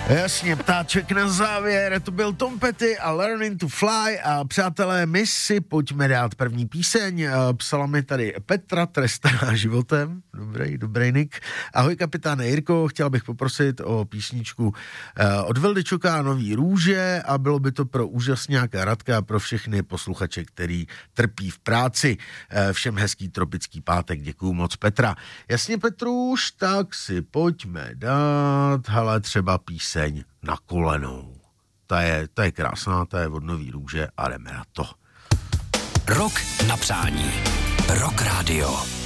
Jasně, ptáček na závěr, to byl Tom Petty a Learning to Fly a přátelé, my si pojďme dát první píseň, psala mi tady Petra, trestaná životem, dobrý nick. Ahoj kapitáne Jirko, chtěla bych poprosit o písničku od Vildyčuka Nový růže a bylo by to pro úžasňáka Radka a pro všechny posluchače, který trpí v práci. Všem hezký tropický pátek, děkuju moc Petra. Jasně Petruš, tak si pojďme dát, hele, třeba píseň Na kolenou. Ta je krásná, ta je od Nový růže a jdeme na to. Rok na přání. Rock Radio.